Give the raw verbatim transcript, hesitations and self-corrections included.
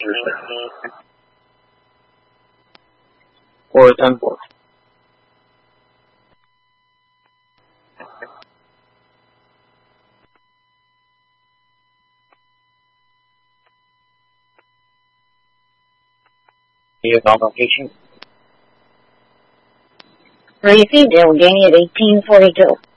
Or ten four. Your location. Received Allegheny at eighteen forty-two.